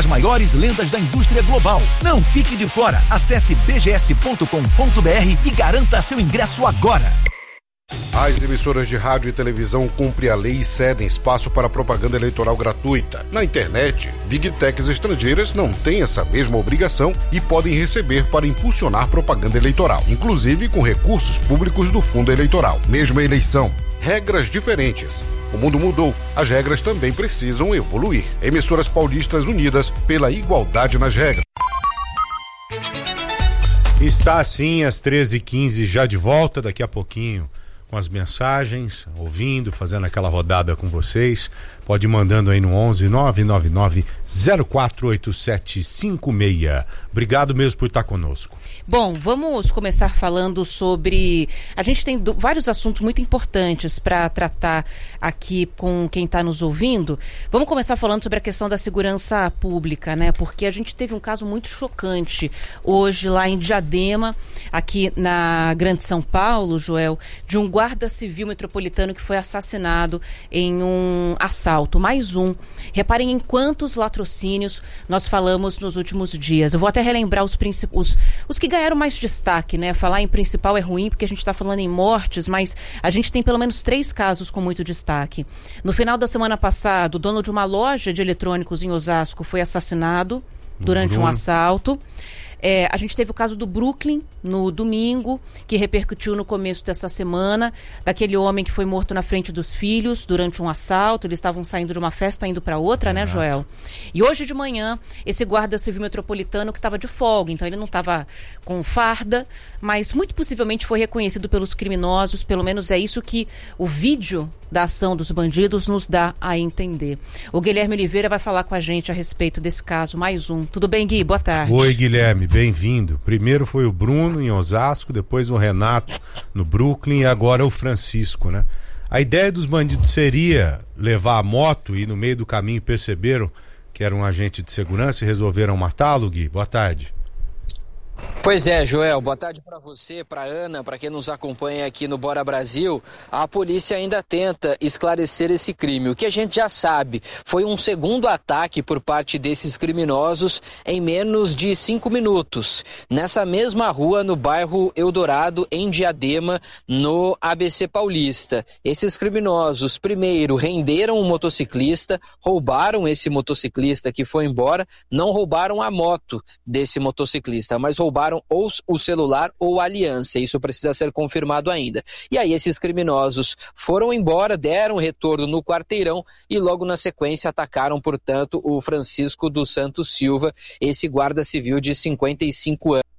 maiores lendas da indústria global. Não fique de fora. Acesse bgs.com.br e garanta seu ingresso agora. As emissoras de rádio e televisão cumprem a lei e cedem espaço para propaganda eleitoral gratuita. Na internet, Big Techs estrangeiras não têm essa mesma obrigação e podem receber para impulsionar propaganda eleitoral, inclusive com recursos públicos do fundo eleitoral. Mesma eleição, regras diferentes. O mundo mudou, as regras também precisam evoluir. Emissoras paulistas unidas pela igualdade nas regras. Está assim às 13h15, já de volta daqui a pouquinho com as mensagens, ouvindo, fazendo aquela rodada com vocês. Pode ir mandando aí no 11 999 048756. Obrigado mesmo por estar conosco. Bom, vamos começar falando sobre... A gente tem vários assuntos muito importantes para tratar aqui com quem está nos ouvindo. Vamos começar falando sobre a questão da segurança pública, né? Porque a gente teve um caso muito chocante hoje lá em Diadema, aqui na Grande São Paulo, Joel, de um guarda civil metropolitano que foi assassinado em um assalto. Mais um. Reparem em quantos latrocínios nós falamos nos últimos dias. Eu vou até relembrar os que ganharam mais destaque, né? Falar em principal é ruim porque a gente está falando em mortes, mas a gente tem pelo menos 3 casos com muito destaque. No final da semana passada, o dono de uma loja de eletrônicos em Osasco foi assassinado durante um assalto. A gente teve o caso do Brooklyn no domingo, que repercutiu no começo dessa semana, daquele homem que foi morto na frente dos filhos durante um assalto. Eles estavam saindo de uma festa, indo para outra, né, Joel? E hoje de manhã, esse guarda civil metropolitano que estava de folga, então ele não estava com farda, mas muito possivelmente foi reconhecido pelos criminosos, pelo menos é isso que o vídeo da ação dos bandidos nos dá a entender. O Guilherme Oliveira vai falar com a gente a respeito desse caso, mais um. Tudo bem, Gui? Boa tarde. Oi, Guilherme, bem-vindo. Primeiro foi o Bruno em Osasco, depois o Renato no Brooklyn e agora o Francisco, né? A ideia dos bandidos seria levar a moto e no meio do caminho perceberam que era um agente de segurança e resolveram matá-lo, Gui? Boa tarde. Pois é, Joel, boa tarde para você, para Ana, para quem nos acompanha aqui no Bora Brasil. A polícia ainda tenta esclarecer esse crime. O que a gente já sabe foi um segundo ataque por parte desses criminosos em menos de 5 minutos. Nessa mesma rua, no bairro Eldorado, em Diadema, no ABC Paulista. Esses criminosos, primeiro, renderam um motociclista, roubaram esse motociclista que foi embora, não roubaram a moto desse motociclista, mas roubaram ou o celular ou a aliança. Isso precisa ser confirmado ainda. E aí esses criminosos foram embora, deram retorno no quarteirão e logo na sequência atacaram, portanto, o Francisco dos Santos Silva, esse guarda civil de 55 anos,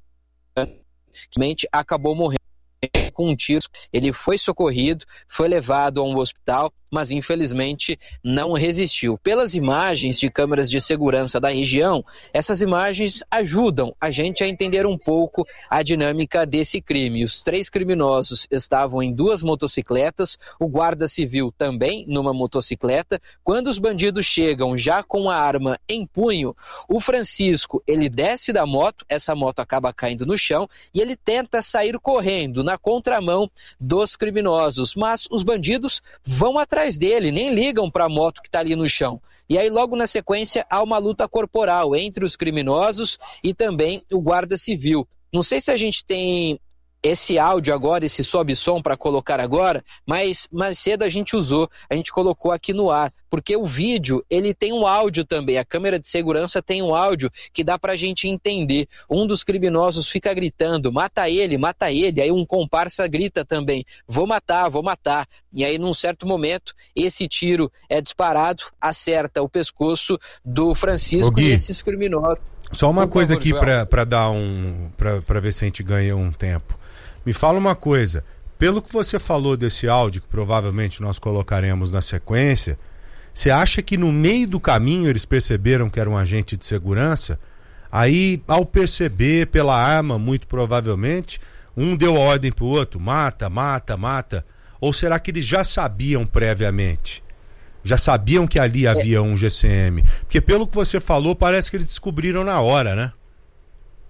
que acabou morrendo com um tiro. Ele foi socorrido, foi levado a um hospital, mas infelizmente não resistiu. Pelas imagens de câmeras de segurança da região, essas imagens ajudam a gente a entender um pouco a dinâmica desse crime. Os 3 criminosos estavam em 2 motocicletas, o guarda civil também numa motocicleta. Quando os bandidos chegam já com a arma em punho, o Francisco, ele desce da moto, essa moto acaba caindo no chão e ele tenta sair correndo na contramão dos criminosos, mas os bandidos vão atrás dele, nem ligam para a moto que está ali no chão. E aí logo na sequência há uma luta corporal entre os criminosos e também o guarda civil. Não sei se a gente tem esse áudio agora, esse sobe-som para colocar agora, mas mais cedo a gente colocou aqui no ar, porque o vídeo, ele tem um áudio também, a câmera de segurança tem um áudio que dá pra gente entender. Um dos criminosos fica gritando, mata ele, aí um comparsa grita também, vou matar, e aí num certo momento, esse tiro é disparado, acerta o pescoço do Francisco e esses criminosos. Só uma coisa aqui para dar para ver se a gente ganha um tempo. Me fala uma coisa, pelo que você falou desse áudio, que provavelmente nós colocaremos na sequência, você acha que no meio do caminho eles perceberam que era um agente de segurança? Aí, ao perceber pela arma, muito provavelmente, um deu a ordem pro outro, mata. Ou será que eles já sabiam previamente? Já sabiam que ali havia um GCM? Porque pelo que você falou, parece que eles descobriram na hora, né?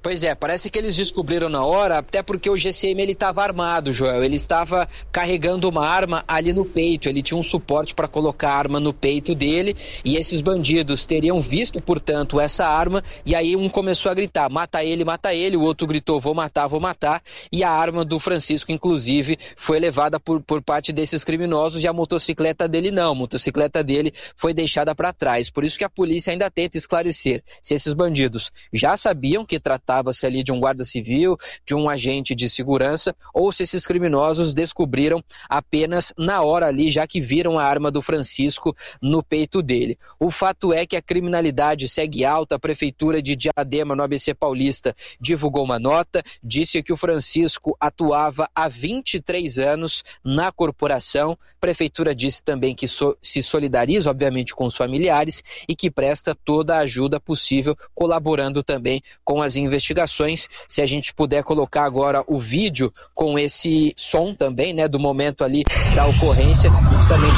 Pois é, parece que eles descobriram na hora, até porque o GCM ele estava armado, Joel. Ele estava carregando uma arma ali no peito. Ele tinha um suporte para colocar a arma no peito dele. E esses bandidos teriam visto, portanto, essa arma. E aí um começou a gritar: mata ele, mata ele. O outro gritou: vou matar, vou matar. E a arma do Francisco, inclusive, foi levada por parte desses criminosos. E a motocicleta dele não. A motocicleta dele foi deixada para trás. Por isso que a polícia ainda tenta esclarecer se esses bandidos já sabiam que tratavam-se ali de um guarda civil, de um agente de segurança, ou se esses criminosos descobriram apenas na hora ali, já que viram a arma do Francisco no peito dele. O fato é que a criminalidade segue alta. A prefeitura de Diadema, no ABC Paulista, divulgou uma nota, disse que o Francisco atuava há 23 anos na corporação. A prefeitura disse também que se solidariza, obviamente, com os familiares e que presta toda a ajuda possível, colaborando também com as investigações. Se a gente puder colocar agora o vídeo com esse som também, né, do momento ali da ocorrência, justamente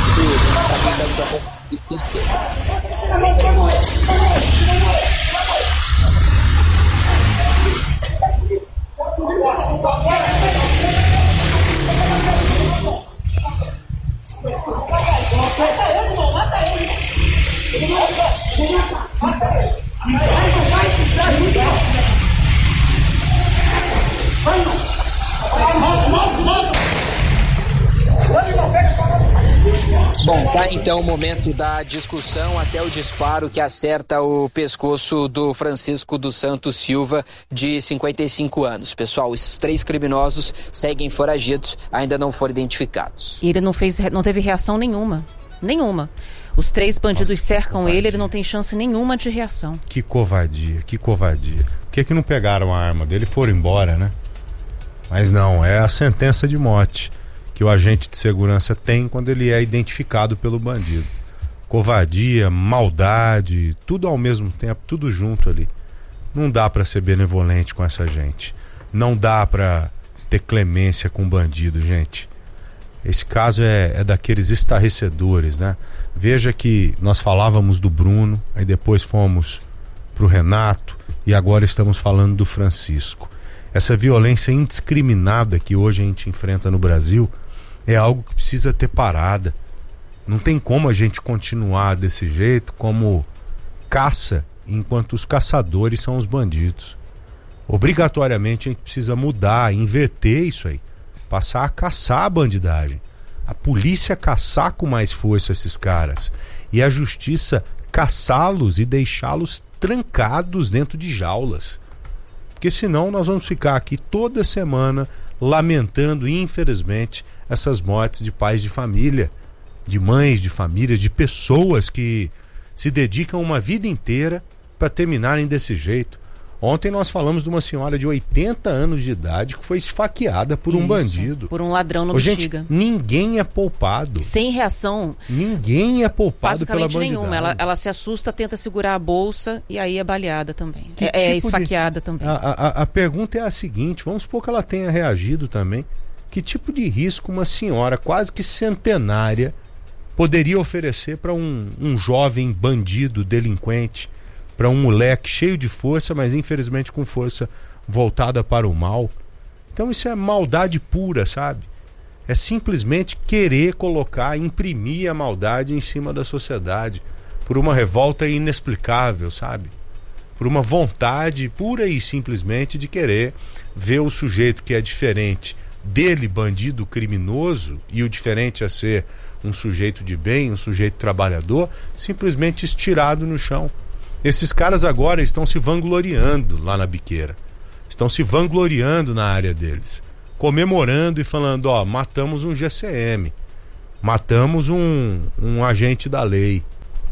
Bom, tá então o momento da discussão até o disparo que acerta o pescoço do Francisco dos Santos Silva, de 55 anos. Pessoal, os 3 criminosos seguem foragidos, ainda não foram identificados. E ele não teve reação nenhuma. Nenhuma. Os 3 bandidos cercam ele não tem chance nenhuma de reação. Que covardia, que covardia. Por que não pegaram a arma dele e foram embora, né? Mas não, é a sentença de morte que o agente de segurança tem quando ele é identificado pelo bandido. Covardia, maldade, tudo ao mesmo tempo, tudo junto ali. Não dá pra ser benevolente com essa gente. Não dá pra ter clemência com bandido, gente. Esse caso é daqueles estarrecedores, né? Veja que nós falávamos do Bruno, aí depois fomos pro Renato e agora estamos falando do Francisco. Essa violência indiscriminada que hoje a gente enfrenta no Brasil é algo que precisa ter parada. Não tem como a gente continuar desse jeito, como caça, enquanto os caçadores são os bandidos. Obrigatoriamente a gente precisa mudar, inverter isso aí. Passar a caçar a bandidagem. A polícia caçar com mais força esses caras. E a justiça caçá-los e deixá-los trancados dentro de jaulas. Porque senão nós vamos ficar aqui toda semana lamentando, infelizmente, essas mortes de pais de família, de mães de família, de pessoas que se dedicam uma vida inteira para terminarem desse jeito. Ontem nós falamos de uma senhora de 80 anos de idade que foi esfaqueada por um bandido. Por um ladrão no Bexiga. Gente, ninguém é poupado. Sem reação. Ninguém é poupado pela bandidagem. Nenhuma. Ela se assusta, tenta segurar a bolsa e aí é baleada também. É esfaqueada também. A pergunta é a seguinte, vamos supor que ela tenha reagido também. Que tipo de risco uma senhora quase que centenária poderia oferecer para um jovem bandido, delinquente, para um moleque cheio de força, mas infelizmente com força voltada para o mal? Então isso é maldade pura, sabe? É simplesmente querer colocar, imprimir a maldade em cima da sociedade por uma revolta inexplicável, sabe? Por uma vontade pura e simplesmente de querer ver o sujeito que é diferente dele, bandido criminoso, e o diferente a ser um sujeito de bem, um sujeito trabalhador, simplesmente estirado no chão. Esses caras agora estão se vangloriando lá na biqueira, estão se vangloriando na área deles, comemorando e falando, ó, matamos um GCM, matamos um agente da lei.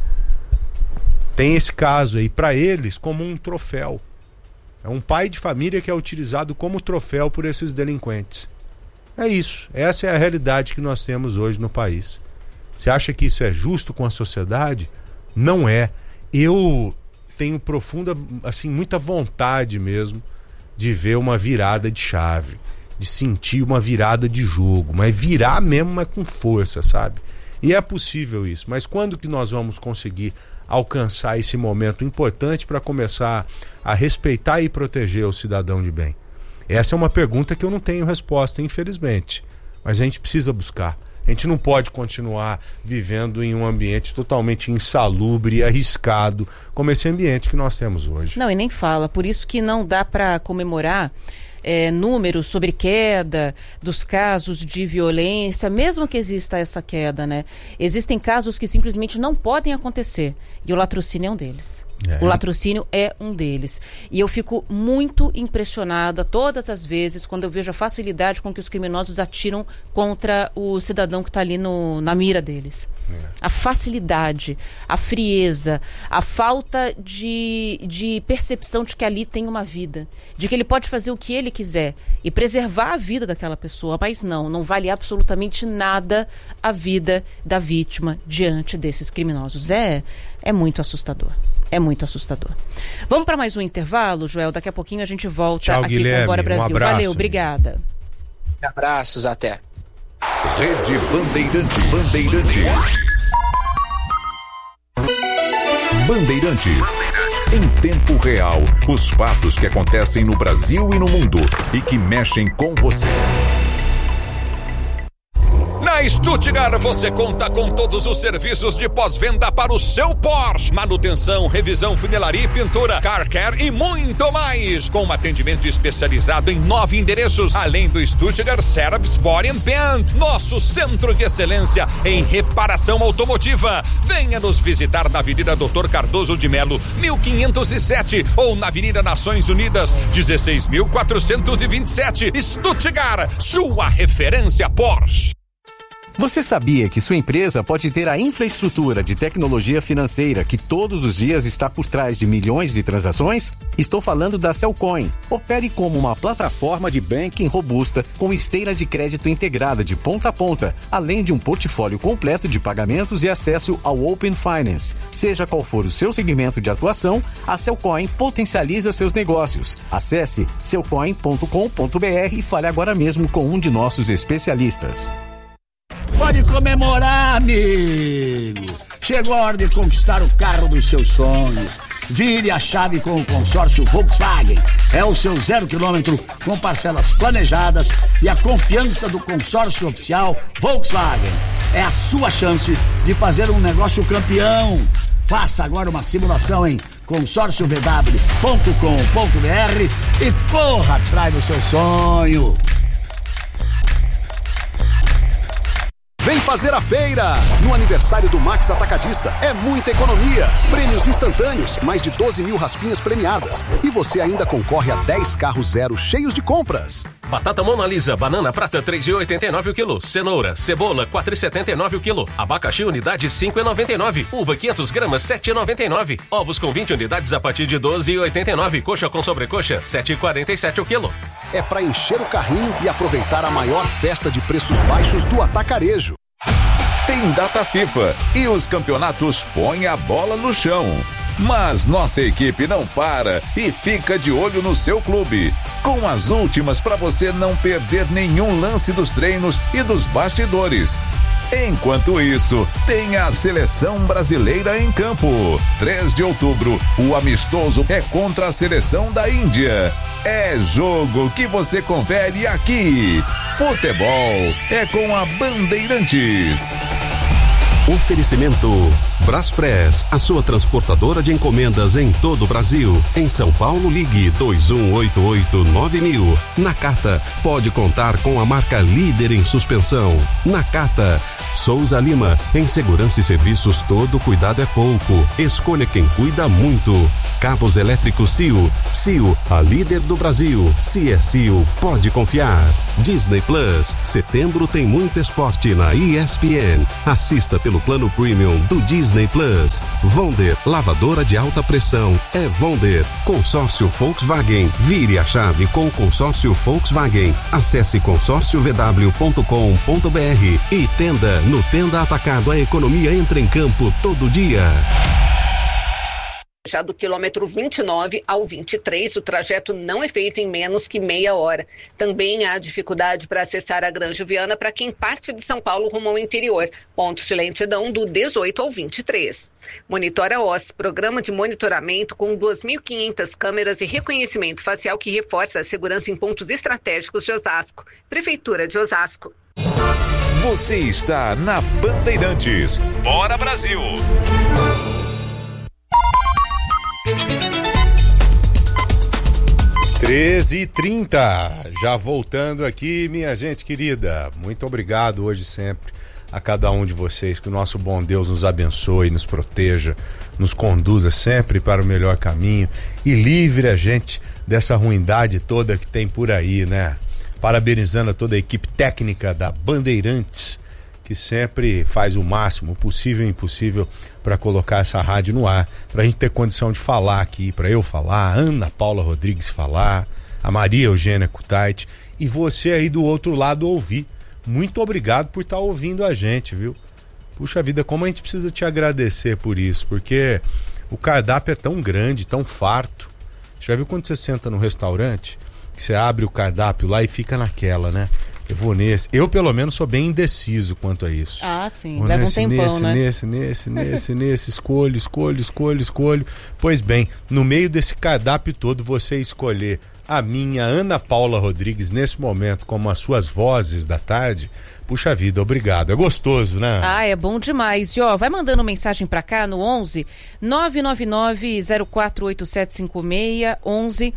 Tem esse caso aí para eles como um troféu. É um pai de família que é utilizado como troféu por esses delinquentes. É isso, essa é a realidade que nós temos hoje no país. Você acha que isso é justo com a sociedade? Não é. Eu tenho profunda, assim, muita vontade mesmo de ver uma virada de chave, de sentir uma virada de jogo, mas virar mesmo, mas com força, sabe? E é possível isso, mas quando que nós vamos conseguir alcançar esse momento importante para começar a respeitar e proteger o cidadão de bem? Essa é uma pergunta que eu não tenho resposta, infelizmente, mas a gente precisa buscar. A gente não pode continuar vivendo em um ambiente totalmente insalubre e arriscado como esse ambiente que nós temos hoje. Não, e nem fala. Por isso que não dá para comemorar números sobre queda dos casos de violência, mesmo que exista essa queda, né? Existem casos que simplesmente não podem acontecer. E o latrocínio é um deles. O latrocínio é um deles. E eu fico muito impressionada todas as vezes quando eu vejo a facilidade com que os criminosos atiram contra o cidadão que está ali na mira deles. A facilidade, a frieza, a falta de percepção de que ali tem uma vida, de que ele pode fazer o que ele quiser e preservar a vida daquela pessoa, mas não vale absolutamente nada a vida da vítima diante desses criminosos. É muito assustador. É muito assustador. Vamos para mais um intervalo, Joel? Daqui a pouquinho a gente volta. Tchau, aqui Guilherme, com o Bora Brasil. abraço. Valeu, obrigada. Abraços, até. Rede Bandeirantes. Bandeirantes. Em tempo real, os fatos que acontecem no Brasil e no mundo e que mexem com você. Na Stuttgart você conta com todos os serviços de pós-venda para o seu Porsche. Manutenção, revisão, funilaria e pintura, car care e muito mais. Com um atendimento especializado em 9 endereços, além do Stuttgart Service Body and Paint, nosso centro de excelência em reparação automotiva. Venha nos visitar na Avenida Dr. Cardoso de Melo, 1507 ou na Avenida Nações Unidas, 16.427. Stuttgart, sua referência Porsche. Você sabia que sua empresa pode ter a infraestrutura de tecnologia financeira que todos os dias está por trás de milhões de transações? Estou falando da Cellcoin. Opere como uma plataforma de banking robusta com esteira de crédito integrada de ponta a ponta, além de um portfólio completo de pagamentos e acesso ao Open Finance. Seja qual for o seu segmento de atuação, a Cellcoin potencializa seus negócios. Acesse cellcoin.com.br e fale agora mesmo com um de nossos especialistas. Pode comemorar, amigo! Chegou a hora de conquistar o carro dos seus sonhos. Vire a chave com o consórcio Volkswagen. É o seu 0 km com parcelas planejadas e a confiança do consórcio oficial Volkswagen. É a sua chance de fazer um negócio campeão. Faça agora uma simulação em consórciovw.com.br e corra atrás do seu sonho. Vem fazer a feira! No aniversário do Max Atacadista é muita economia. Prêmios instantâneos, mais de 12 mil raspinhas premiadas. E você ainda concorre a 10 carros zero cheios de compras. Batata Mona Lisa, banana prata 3,89 o quilo. Cenoura, cebola 4,79 o quilo. Abacaxi unidade 5,99. Uva 500 gramas 7,99. Ovos com 20 unidades a partir de 12,89. Coxa com sobrecoxa 7,47 o quilo. É para encher o carrinho e aproveitar a maior festa de preços baixos do atacarejo. Tem data FIFA e os campeonatos põem a bola no chão. Mas nossa equipe não para e fica de olho no seu clube, com as últimas para você não perder nenhum lance dos treinos e dos bastidores. Enquanto isso, tem a Seleção Brasileira em campo. 3 de outubro, o amistoso é contra a Seleção da Índia. É jogo que você confere aqui. Futebol é com a Bandeirantes. Oferecimento Braspress, a sua transportadora de encomendas em todo o Brasil. Em São Paulo, ligue 2188-9000. Nakata, pode contar com a marca líder em suspensão. Nakata. Souza Lima, em segurança e serviços todo cuidado é pouco. Escolha quem cuida muito. Cabos elétricos CIO. CIO, a líder do Brasil. Se é CIO, pode confiar. Disney Plus, setembro tem muito esporte na ESPN. Assista pelo plano premium do Disney Plus. Vonder, lavadora de alta pressão. É Vonder. Consórcio Volkswagen. Vire a chave com o consórcio Volkswagen. Acesse consórciovw.com.br e Tenda. No Tenda Atacado, a economia entra em campo todo dia. já do quilômetro 29 ao 23, o trajeto não é feito em menos que meia hora. Também há dificuldade para acessar a Granja Viana para quem parte de São Paulo rumo ao interior, pontos de lentidão do 18 ao 23. Monitora OS, programa de monitoramento com 2.500 câmeras e reconhecimento facial que reforça a segurança em pontos estratégicos de Osasco. Prefeitura de Osasco. Você está na Bandeirantes. Bora Brasil! h já voltando aqui, minha gente querida. Muito obrigado hoje sempre a cada um de vocês, que o nosso bom Deus nos abençoe, nos proteja, nos conduza sempre para o melhor caminho e livre a gente dessa ruindade toda que tem por aí, né? Parabenizando a toda a equipe técnica da Bandeirantes, que sempre faz o máximo possível e impossível para colocar essa rádio no ar, para a gente ter condição de falar aqui, para eu falar, a Ana Paula Rodrigues falar, a Maria Eugênia Kutait e você aí do outro lado ouvir. Muito obrigado por estar ouvindo a gente, viu? Puxa vida, como a gente precisa te agradecer por isso, porque o cardápio é tão grande, tão farto. Já viu quando você senta num restaurante, que você abre o cardápio lá e fica naquela, né? Eu vou nesse. Eu, pelo menos, sou bem indeciso quanto a isso. Ah, sim. Vou leva nesse, um tempão, nesse, né? nesse. Escolho. Pois bem, no meio desse cardápio todo, você escolher a minha Ana Paula Rodrigues nesse momento como as suas vozes da tarde. Puxa vida, obrigado. É gostoso, né? Ah, é bom demais. E ó, vai mandando mensagem pra cá no 11 999 048756 11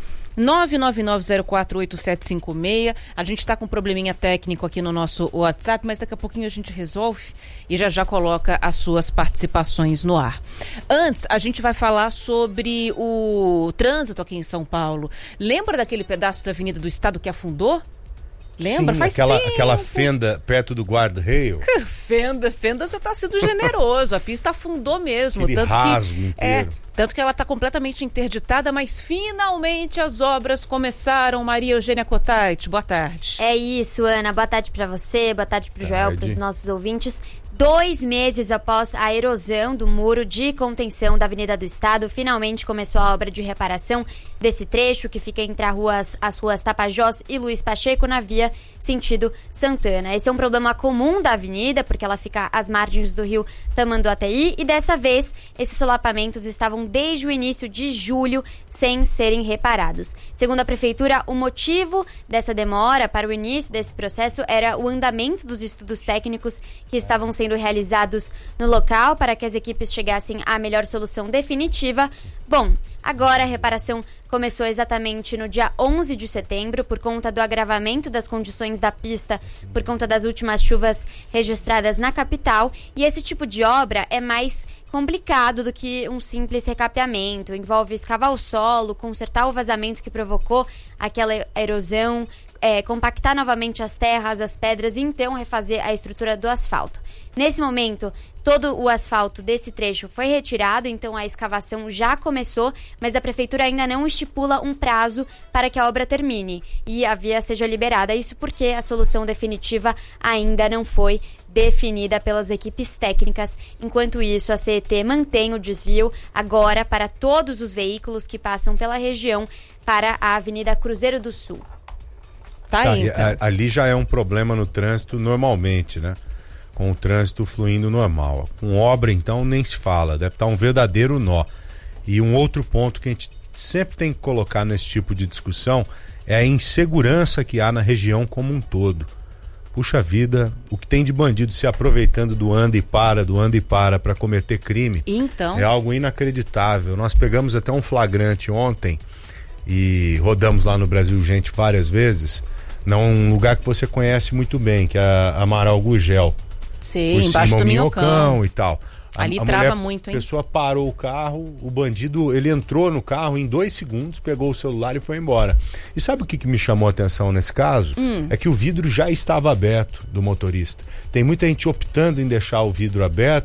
999048756. A gente tá com um probleminha técnico aqui no nosso WhatsApp, mas daqui a pouquinho a gente resolve e já coloca as suas participações no ar. Antes, a gente vai falar sobre o trânsito aqui em São Paulo. Lembra daquele pedaço da Avenida do Estado que afundou? Lembra? Sim, faz aquela fenda perto do guarda-reio. Fenda, você tá sendo generoso. A pista afundou mesmo. Aquele rasgo inteiro. Tanto que ela está completamente interditada, mas finalmente as obras começaram. Maria Eugênia Kutait, boa tarde. É isso, Ana. Boa tarde para você, boa tarde para o Joel, para os nossos ouvintes. 2 meses após a erosão do muro de contenção da Avenida do Estado, finalmente começou a obra de reparação desse trecho que fica entre as ruas Tapajós e Luiz Pacheco na via sentido Santana. Esse é um problema comum da avenida, porque ela fica às margens do rio Tamanduateí e dessa vez esses solapamentos estavam desde o início de julho sem serem reparados. Segundo a Prefeitura, o motivo dessa demora para o início desse processo era o andamento dos estudos técnicos que estavam sendo realizados no local para que as equipes chegassem à melhor solução definitiva. Bom, agora a reparação começou exatamente no dia 11 de setembro por conta do agravamento das condições da pista por conta das últimas chuvas registradas na capital, e esse tipo de obra é mais complicado do que um simples recapeamento. Envolve escavar o solo, consertar o vazamento que provocou aquela erosão, compactar novamente as terras, as pedras e então refazer a estrutura do asfalto. Nesse momento, todo o asfalto desse trecho foi retirado, então a escavação já começou, mas a Prefeitura ainda não estipula um prazo para que a obra termine e a via seja liberada. Isso porque a solução definitiva ainda não foi definida pelas equipes técnicas. Enquanto isso, a CET mantém o desvio agora para todos os veículos que passam pela região para a Avenida Cruzeiro do Sul. Ali já é um problema no trânsito normalmente, né? Com o trânsito fluindo normal. Com obra, então, nem se fala. Deve estar um verdadeiro nó. E um outro ponto que a gente sempre tem que colocar nesse tipo de discussão é a insegurança que há na região como um todo. Puxa vida, o que tem de bandido se aproveitando do anda e para cometer crime, então, é algo inacreditável. Nós pegamos até um flagrante ontem e rodamos lá no Brasil Gente várias vezes, num lugar que você conhece muito bem, que é a Amaral Gurgel. Sim, embaixo do Minhocão e tal. Ali trava muito, hein? A pessoa parou o carro, o bandido, ele entrou no carro em 2 segundos, pegou o celular e foi embora. E sabe o que me chamou a atenção nesse caso? É que o vidro já estava aberto do motorista. Tem muita gente optando em deixar o vidro aberto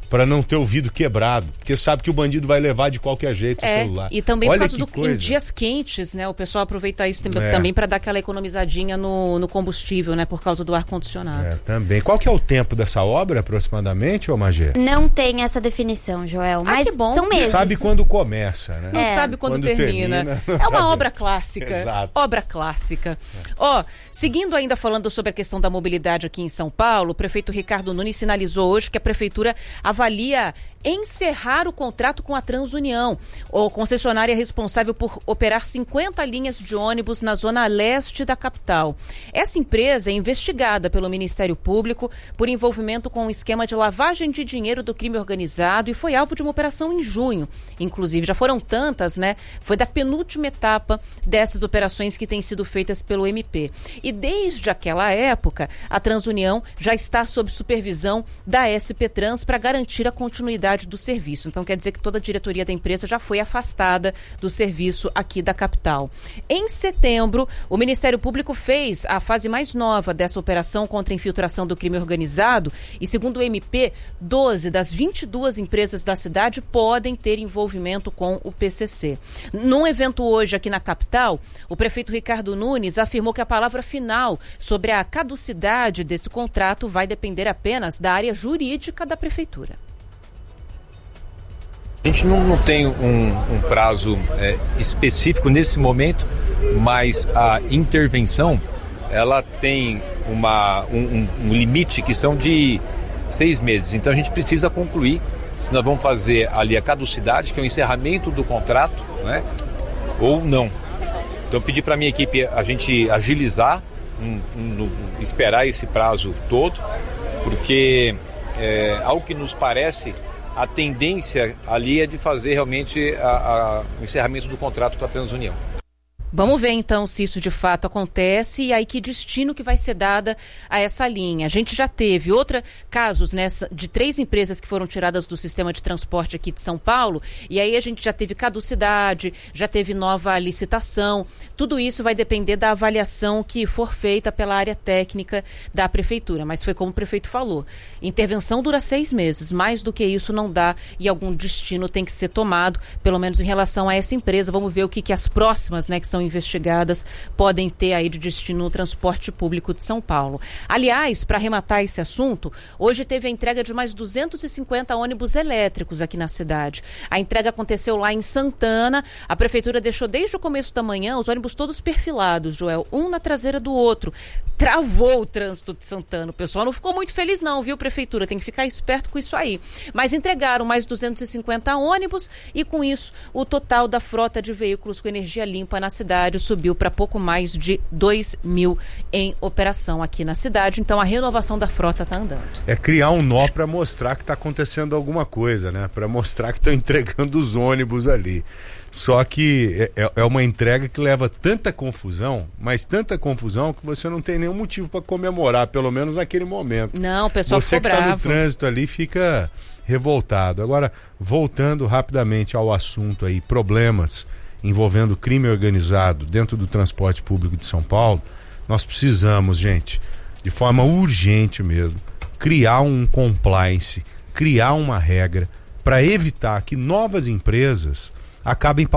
para não ter o vidro quebrado, porque sabe que o bandido vai levar de qualquer jeito o celular. E também por causa em dias quentes, né? O pessoal aproveita isso também para dar aquela economizadinha no combustível, né? Por causa do ar-condicionado. Também. Qual que é o tempo dessa obra, aproximadamente, ô Magê? Não tem essa definição, Joel, mas que bom. São meses. Sabe quando começa, né? Não sabe quando termina. É uma obra clássica. Exato. Obra clássica. Seguindo ainda falando sobre a questão da mobilidade aqui em São Paulo, o prefeito Ricardo Nunes sinalizou hoje que a prefeitura avalia encerrar o contrato com a Transunião, ou concessionária responsável por operar 50 linhas de ônibus na zona leste da capital. Essa empresa é investigada pelo Ministério Público por envolvimento com um esquema de lavagem de dinheiro do crime organizado e foi alvo de uma operação em junho. Inclusive, já foram tantas, né? Foi da penúltima etapa dessas operações que têm sido feitas pelo MP. E desde aquela época, a Transunião já está sob supervisão da SP Trans para garantir a continuidade do serviço. Então quer dizer que toda a diretoria da empresa já foi afastada do serviço aqui da capital. Em setembro, o Ministério Público fez a fase mais nova dessa operação contra a infiltração do crime organizado e, segundo o MP, 12 das 22 empresas da cidade podem ter envolvimento com o PCC. Num evento hoje aqui na capital, o prefeito Ricardo Nunes afirmou que a palavra final sobre a caducidade desse contrato vai depender apenas da área jurídica da prefeitura. A gente não tem um prazo específico nesse momento, mas a intervenção ela tem um limite que são de 6 meses. Então a gente precisa concluir se nós vamos fazer ali a caducidade, que é o encerramento do contrato, né, ou não. Então pedi para a minha equipe a gente agilizar, esperar esse prazo todo, porque ao que nos parece, a tendência ali é de fazer realmente o encerramento do contrato com a Transunião. Vamos ver então se isso de fato acontece e aí que destino que vai ser dada a essa linha. A gente já teve casos de 3 empresas que foram tiradas do sistema de transporte aqui de São Paulo e aí a gente já teve caducidade, já teve nova licitação. Tudo isso vai depender da avaliação que for feita pela área técnica da prefeitura. Mas foi como o prefeito falou, intervenção dura 6 meses, mais do que isso não dá e algum destino tem que ser tomado, pelo menos em relação a essa empresa. Vamos ver o que as próximas, né, que são investigadas, podem ter aí de destino no transporte público de São Paulo. Aliás, para arrematar esse assunto, hoje teve a entrega de mais 250 ônibus elétricos aqui na cidade. A entrega aconteceu lá em Santana. A prefeitura deixou desde o começo da manhã os ônibus todos perfilados, Joel, um na traseira do outro. Travou o trânsito de Santana. O pessoal não ficou muito feliz não, viu, prefeitura? Tem que ficar esperto com isso aí. Mas entregaram mais 250 ônibus e com isso o total da frota de veículos com energia limpa na cidade subiu para pouco mais de 2.000 em operação aqui na cidade. Então a renovação da frota está andando. É criar um nó para mostrar que está acontecendo alguma coisa, né? Para mostrar que estão entregando os ônibus ali. Só que é uma entrega que leva tanta confusão, mas tanta confusão que você não tem nenhum motivo para comemorar, pelo menos naquele momento. Não, o pessoal ficou bravo. Você que está no trânsito ali fica revoltado. Agora, voltando rapidamente ao assunto aí, problemas envolvendo crime organizado dentro do transporte público de São Paulo, nós precisamos, gente, de forma urgente mesmo, criar um compliance, criar uma regra para evitar que novas empresas acabem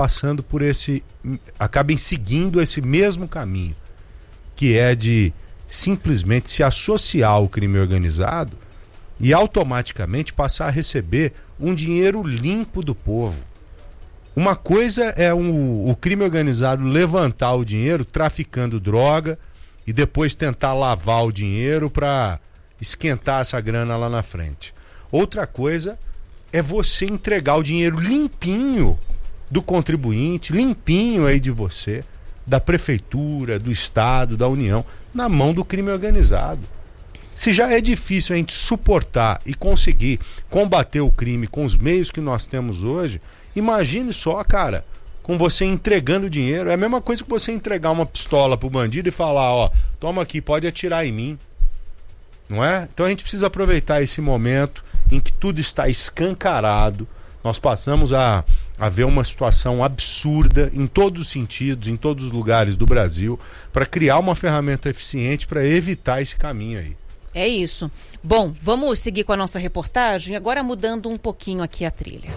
seguindo esse mesmo caminho, que é de simplesmente se associar ao crime organizado e automaticamente passar a receber um dinheiro limpo do povo. Uma coisa é o crime organizado levantar o dinheiro traficando droga e depois tentar lavar o dinheiro para esquentar essa grana lá na frente. Outra coisa é você entregar o dinheiro limpinho do contribuinte, limpinho aí de você, da prefeitura, do estado, da União, na mão do crime organizado. Se já é difícil a gente suportar e conseguir combater o crime com os meios que nós temos hoje, imagine só, cara, com você entregando dinheiro. É a mesma coisa que você entregar uma pistola pro bandido e falar, ó, toma aqui, pode atirar em mim. Não é? Então a gente precisa aproveitar esse momento em que tudo está escancarado. Nós passamos a ver uma situação absurda em todos os sentidos, em todos os lugares do Brasil, para criar uma ferramenta eficiente para evitar esse caminho aí. É isso. Bom, vamos seguir com a nossa reportagem, agora mudando um pouquinho aqui a trilha.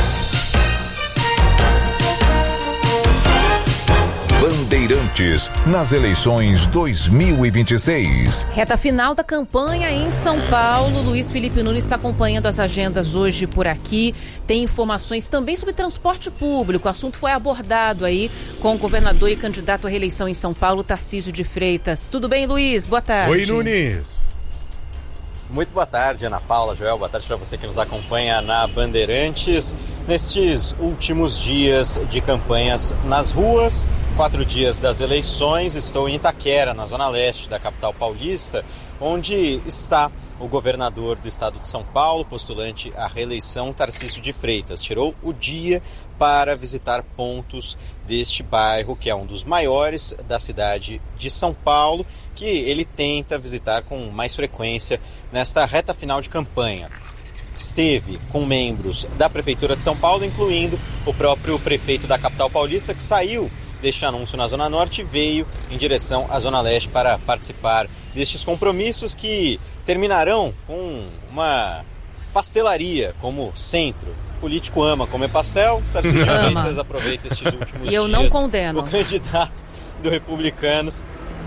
Bandeirantes nas eleições 2026. Reta final da campanha em São Paulo. Luiz Felipe Nunes está acompanhando as agendas hoje por aqui. Tem informações também sobre transporte público. O assunto foi abordado aí com o governador e candidato à reeleição em São Paulo, Tarcísio de Freitas. Tudo bem, Luiz? Boa tarde. Oi, Nunes. Muito boa tarde, Ana Paula, Joel, boa tarde para você que nos acompanha na Bandeirantes. Nestes últimos dias de campanhas nas ruas, 4 dias das eleições, estou em Itaquera, na zona leste da capital paulista, onde está o governador do estado de São Paulo, postulante à reeleição, Tarcísio de Freitas. Tirou o dia para visitar pontos deste bairro, que é um dos maiores da cidade de São Paulo, que ele tenta visitar com mais frequência nesta reta final de campanha. Esteve com membros da Prefeitura de São Paulo, incluindo o próprio prefeito da capital paulista, que saiu deste anúncio na Zona Norte e veio em direção à Zona Leste para participar destes compromissos que terminarão com uma pastelaria como centro. O político ama comer pastel, Tarcísio de Freitas aproveita estes últimos dias. E eu não condeno. O candidato do Republicanos.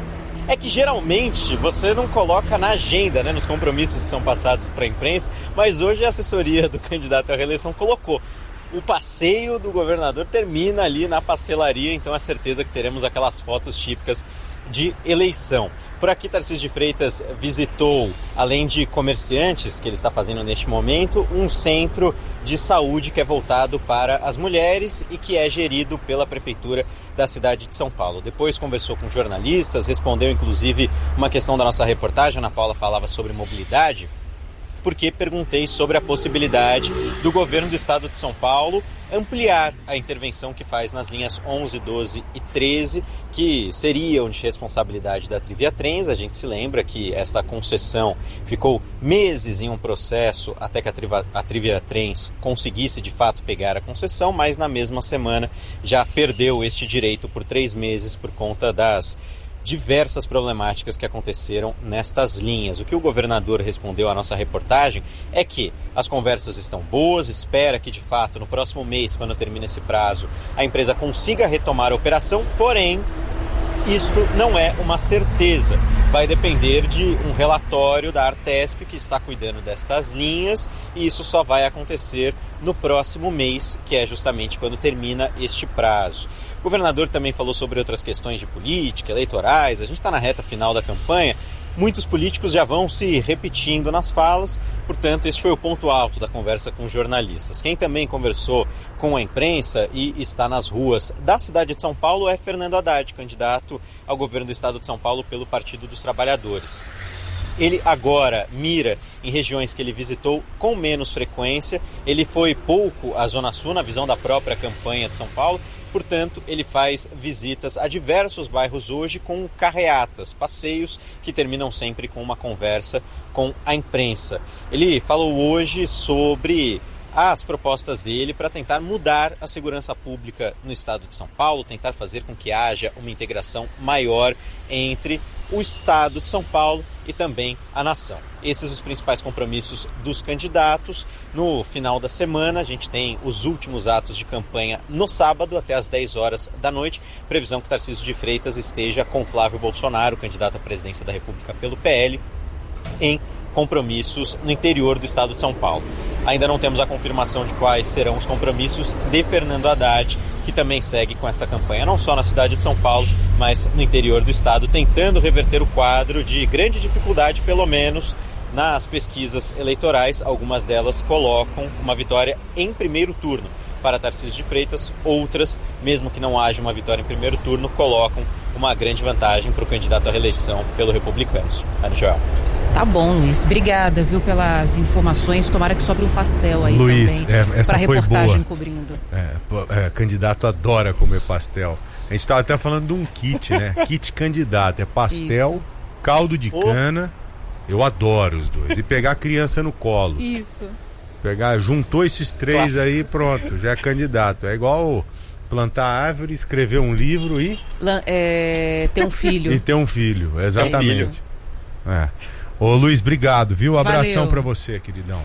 É que geralmente você não coloca na agenda, né, nos compromissos que são passados para a imprensa, mas hoje a assessoria do candidato à reeleição colocou. O passeio do governador termina ali na pastelaria, então é certeza que teremos aquelas fotos típicas de eleição. Por aqui, Tarcísio de Freitas visitou, além de comerciantes, que ele está fazendo neste momento, um centro de saúde que é voltado para as mulheres e que é gerido pela Prefeitura da cidade de São Paulo. Depois conversou com jornalistas, respondeu inclusive uma questão da nossa reportagem, a Ana Paula falava sobre mobilidade, porque perguntei sobre a possibilidade do governo do estado de São Paulo ampliar a intervenção que faz nas linhas 11, 12 e 13, que seriam de responsabilidade da Trivia Trens. A gente se lembra que esta concessão ficou meses em um processo até que a Trivia Trens conseguisse de fato pegar a concessão, mas na mesma semana já perdeu este direito por 3 meses por conta das diversas problemáticas que aconteceram nestas linhas. O que o governador respondeu à nossa reportagem é que as conversas estão boas, espera que de fato no próximo mês, quando termina esse prazo, a empresa consiga retomar a operação, porém isto não é uma certeza. Vai depender de um relatório da Artesp que está cuidando destas linhas e isso só vai acontecer no próximo mês, que é justamente quando termina este prazo. O governador também falou sobre outras questões de política, eleitorais. A gente está na reta final da campanha. Muitos políticos já vão se repetindo nas falas, portanto, esse foi o ponto alto da conversa com jornalistas. Quem também conversou com a imprensa e está nas ruas da cidade de São Paulo é Fernando Haddad, candidato ao governo do estado de São Paulo pelo Partido dos Trabalhadores. Ele agora mira em regiões que ele visitou com menos frequência. Ele foi pouco à Zona Sul, na visão da própria campanha de São Paulo. Portanto, ele faz visitas a diversos bairros hoje com carreatas, passeios que terminam sempre com uma conversa com a imprensa. Ele falou hoje sobre as propostas dele para tentar mudar a segurança pública no estado de São Paulo, tentar fazer com que haja uma integração maior entre o estado de São Paulo e também a nação. Esses os principais compromissos dos candidatos. No final da semana, a gente tem os últimos atos de campanha no sábado, até às 10 horas da noite. Previsão que Tarcísio de Freitas esteja com Flávio Bolsonaro, candidato à presidência da República pelo PL, em compromissos no interior do estado de São Paulo. Ainda não temos a confirmação de quais serão os compromissos de Fernando Haddad, que também segue com esta campanha, não só na cidade de São Paulo, mas no interior do estado, tentando reverter o quadro de grande dificuldade, pelo menos nas pesquisas eleitorais. Algumas delas colocam uma vitória em primeiro turno para Tarcísio de Freitas, outras, mesmo que não haja uma vitória em primeiro turno, colocam uma grande vantagem para o candidato à reeleição pelo Republicanos. Ana Joel. Tá bom, Luiz. Obrigada, viu, pelas informações. Tomara que sobre um pastel aí Luiz, também. Essa pra foi reportagem boa. Cobrindo. Candidato adora comer pastel. A gente estava até falando de um kit, né? Kit candidato. É pastel, Isso. caldo de cana. Eu adoro os dois. E pegar a criança no colo. Isso. Juntou esses 3 Clássico. aí, pronto, já é candidato. É igual plantar árvore, escrever um livro e Ter um filho. e ter um filho, exatamente. Ô Luiz, obrigado, viu? Abração pra você, queridão.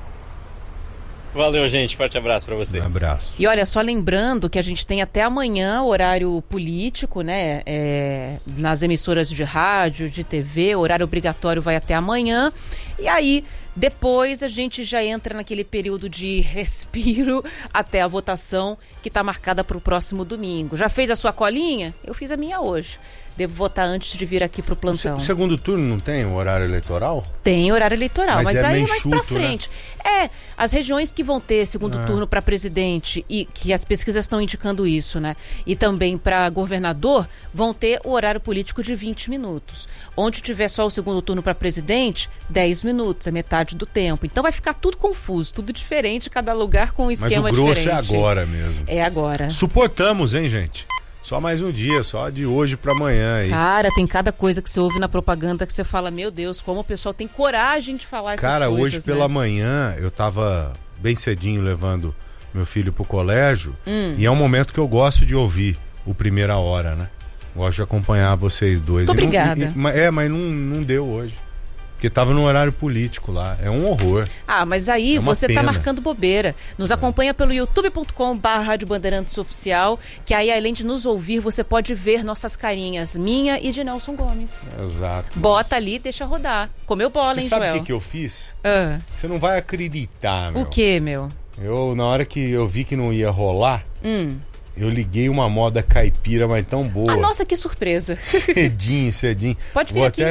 Valeu, gente. Forte abraço pra vocês. Um abraço. E olha, só lembrando que a gente tem até amanhã horário político, né? Nas emissoras de rádio, de TV, horário obrigatório vai até amanhã. E aí, depois a gente já entra naquele período de respiro até a votação que está marcada para o próximo domingo. Já fez a sua colinha? Eu fiz a minha hoje. Devo votar antes de vir aqui pro plantão. O segundo turno não tem o horário eleitoral? Tem horário eleitoral, mas aí é mais pra chuto, frente. Né? As regiões que vão ter segundo turno para presidente, e que as pesquisas estão indicando isso, né? E também para governador, vão ter o horário político de 20 minutos. Onde tiver só o segundo turno para presidente, 10 minutos, é metade do tempo. Então vai ficar tudo confuso, tudo diferente, cada lugar com um esquema diferente. Mas o grosso é agora mesmo. É agora. Suportamos, hein, gente? Só mais um dia, só de hoje pra amanhã aí. Cara, tem cada coisa que você ouve na propaganda que você fala, meu Deus, como o pessoal tem coragem de falar essas coisas. Cara, hoje pela né? manhã eu tava bem cedinho levando meu filho pro colégio e é um momento que eu gosto de ouvir o Primeira Hora, né? Gosto de acompanhar vocês dois. Muito obrigada. Mas não deu hoje. Porque tava no horário político lá. É um horror. Mas aí você tá marcando bobeira. Nos acompanha pelo youtube.com/Rádio Bandeirantes Oficial, que aí além de nos ouvir, você pode ver nossas carinhas, minha e de Nelson Gomes. Exato. Bota ali, deixa rodar. Comeu bola, hein, Joel? Você sabe o que eu fiz? Você não vai acreditar, meu. O que, meu? Na hora que eu vi que não ia rolar, eu liguei uma moda caipira, mas tão boa. Nossa, que surpresa. Cedinho. Pode vir aqui.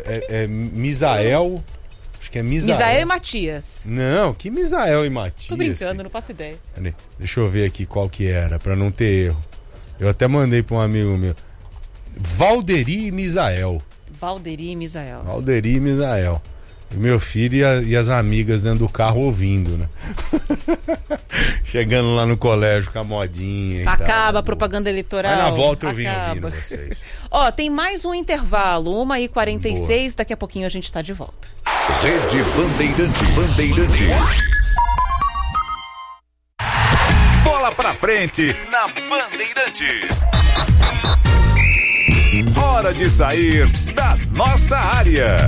Misael. Acho que é Misael. Misael e Matias. Não, que Misael e Matias? Tô brincando, não faço ideia. Deixa eu ver aqui qual que era, pra não ter erro. Eu até mandei pra um amigo meu. Valderi e Misael. Valderi e Misael. E meu filho e as amigas dentro do carro ouvindo, né? Chegando lá no colégio com a modinha. Acaba a propaganda eleitoral. Mas na volta eu vim ouvindo vocês. Tem mais um intervalo, 1h46, daqui a pouquinho a gente tá de volta. Rede Bandeirantes. Bola pra frente na Bandeirantes. Hora de sair da nossa área.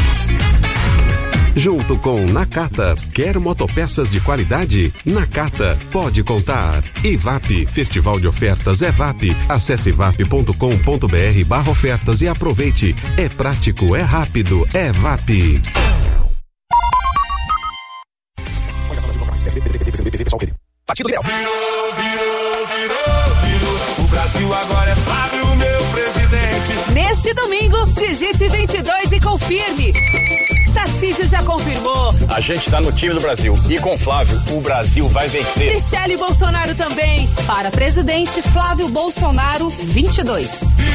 Junto com Nakata, quer motopeças de qualidade? Nakata, pode contar. EVAP, Festival de Ofertas é VAP. Acesse vap.com.br/ofertas e aproveite. É prático, é rápido, é VAP. Partido Liberal. O Brasil agora é Flávio, meu presidente. Neste domingo, digite 22 e confirme. Tarcísio já confirmou. A gente tá no time do Brasil. E com Flávio, o Brasil vai vencer. Michele Bolsonaro também. Para presidente, Flávio Bolsonaro, 22.